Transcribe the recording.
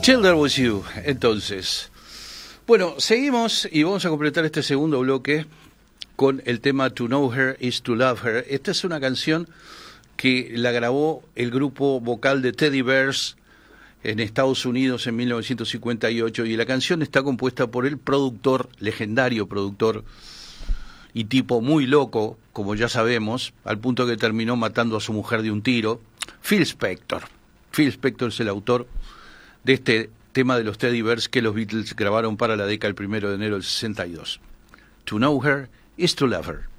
Till There Was You, entonces. Bueno, seguimos y vamos a completar este segundo bloque con el tema To Know Her Is To Love Her. Esta es una canción que la grabó el grupo vocal de Teddy Bears en Estados Unidos en 1958 y la canción está compuesta por el productor, legendario productor y tipo muy loco, como ya sabemos, al punto que terminó matando a su mujer de un tiro, Phil Spector. Phil Spector es el autor de este tema de los Teddy Bears que los Beatles grabaron para la década el 1 de enero del 62. To Know Her Is To Love Her.